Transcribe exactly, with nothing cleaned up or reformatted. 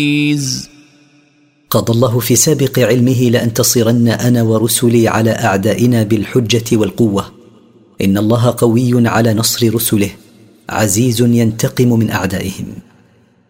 قضى الله في سابق علمه لأنتصرن أنا ورسلي على أعدائنا بالحجة والقوة. إن الله قوي على نصر رسله، عزيز ينتقم من أعدائهم.